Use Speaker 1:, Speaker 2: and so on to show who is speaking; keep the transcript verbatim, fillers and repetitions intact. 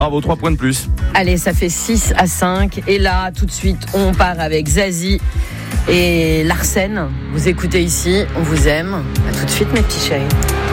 Speaker 1: Bravo, trois points de plus.
Speaker 2: Allez, ça fait six à cinq. Et là, tout de suite, on part avec Zazie et Larsen. Vous écoutez ici, on vous aime. À tout de suite, mes petits chéris.